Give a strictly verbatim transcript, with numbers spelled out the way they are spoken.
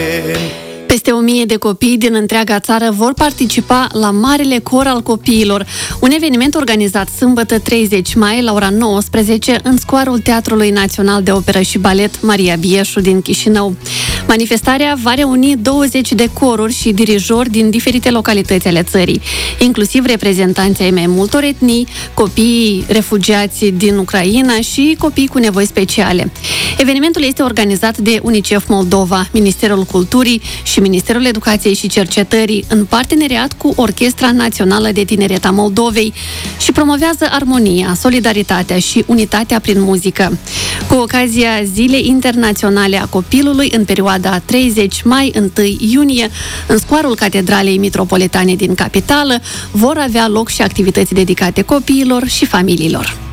Peste o mie de copii din întreaga țară vor participa la Marele Cor al Copiilor, un eveniment organizat sâmbătă treizeci mai la ora nouăsprezece în scoarul Teatrului Național de Operă și Balet Maria Bieșu din Chișinău. Manifestarea va reuni douăzeci de coruri și dirijori din diferite localități ale țării, inclusiv reprezentanții ai mai multor etnii, copiii refugiați din Ucraina și copii cu nevoi speciale. Evenimentul este organizat de UNICEF Moldova, Ministerul Culturii și Ministerul Educației și Cercetării, în parteneriat cu Orchestra Națională de Tineret a Moldovei, și promovează armonia, solidaritatea și unitatea prin muzică. Cu ocazia Zilei Internaționale a Copilului, în perioada treizeci mai - unu iunie, în scoarul Catedralei Mitropolitane din capitală, vor avea loc și activități dedicate copiilor și familiilor.